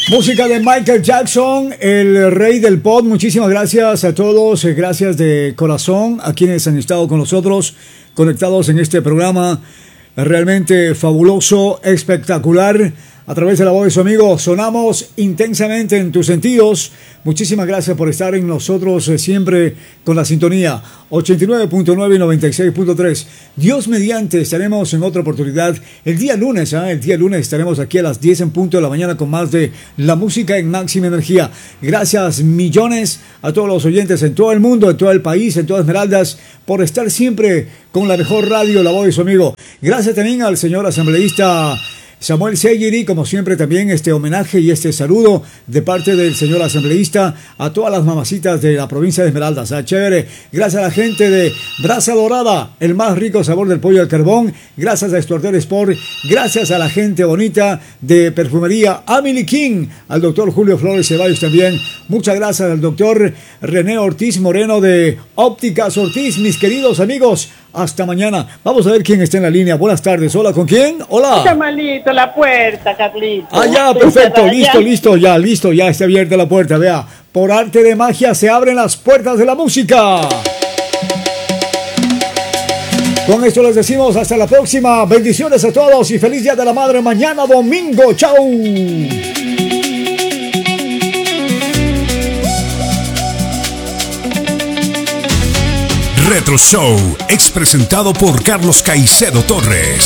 Música de Michael Jackson, el rey del pop. Muchísimas gracias a todos, gracias de corazón a quienes han estado con nosotros conectados en este programa realmente fabuloso, espectacular. A través de la voz de su amigo, sonamos intensamente en tus sentidos. Muchísimas gracias por estar en nosotros siempre con la sintonía 89.9 y 96.3. Dios mediante, estaremos en otra oportunidad el día lunes. El día lunes estaremos aquí a las 10 en punto de la mañana con más de la música en máxima energía. Gracias millones a todos los oyentes en todo el mundo, en todo el país, en todas Esmeraldas, por estar siempre con la mejor radio, la voz de su amigo. Gracias también al señor asambleísta Samuel Seguiri, como siempre también este homenaje y este saludo de parte del señor asambleísta a todas las mamacitas de la provincia de Esmeraldas. Chévere. Gracias a la gente de Brasa Dorada, el más rico sabor del pollo al carbón. Gracias a Estuarter Sport. Gracias a la gente bonita de Perfumería Amelie King, al doctor Julio Flores Ceballos también. Muchas gracias al doctor René Ortiz Moreno de Ópticas Ortiz. Mis queridos amigos, hasta mañana. Vamos a ver quién está en la línea. Buenas tardes. Hola, ¿con quién? Hola. Está malito la puerta, Carlito. Ah, ya, perfecto. Listo, ya está abierta la puerta. Vea, por arte de magia se abren las puertas de la música. Con esto les decimos hasta la próxima. Bendiciones a todos y feliz Día de la Madre mañana domingo. Chau. Retro Show es presentado por Carlos Caicedo Torres.